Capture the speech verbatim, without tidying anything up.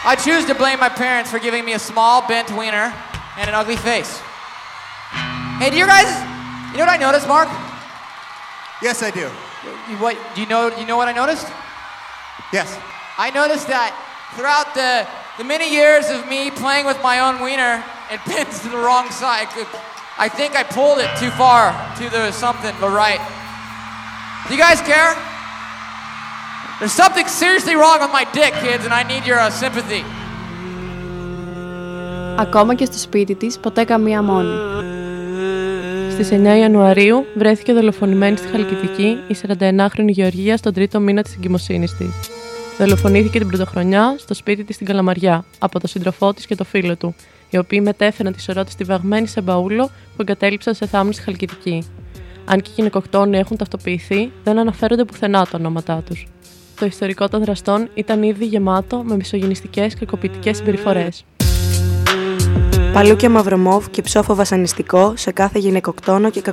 I choose to blame my parents for giving me a small, bent wiener and an ugly face. Hey, do you guys, you know what I noticed, Mark? Yes, I do. You, what, do you know, you know what I noticed? Yes. I noticed that throughout the, the many years of me playing with my own wiener and bent to the wrong side, I think I pulled it too far to the something, but right. Do you guys care? There's something seriously wrong with my dick, kids, and I need your uh, sympathy. Ακόμα και στο σπίτι της, ποτέ καμία μόνη. Στις εννέα Ιανουαρίου βρέθηκε δολοφονημένη στη Χαλκιδική η σαρανταενάχρονη Γεωργία στον τρίτο μήνα της εγκυμοσύνης της. Δολοφονήθηκε την πρωτοχρονιά στο σπίτι της στην Καλαμαριά από τον σύντροφό της και το φίλο του, οι οποίοι μετέφεραν τη σωρό της τη βαγμένη σε μπαούλο που εγκατέλειψαν σε θάμνη στη Χαλκιδική. Αν και οι γυναικοκτόνοι έχουν ταυτοποιηθεί, δεν αναφέρονται πουθενά τα ονόματά τους. Το ιστορικό των δραστών ήταν ήδη γεμάτο με μισογυνιστικές και κακοποιητικές συμπεριφορές. Παλούκια Μαυρομόβ και ψόφο βασανιστικό σε κάθε γυναικοκτόνο και κακοποιητικό.